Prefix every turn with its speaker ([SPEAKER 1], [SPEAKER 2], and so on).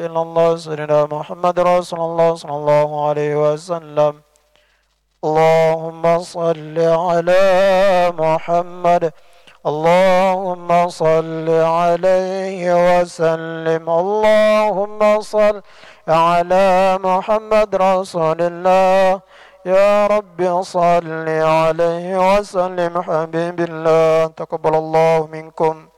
[SPEAKER 1] إلا الله سيدنا محمد رسول الله صلى الله عليه وسلم. اللهم صل على محمد. اللهم صل عليه وسلم. اللهم صل على محمد رسول الله. يا رب صل عليه وسلم حبيب الله. تقبل الله منكم.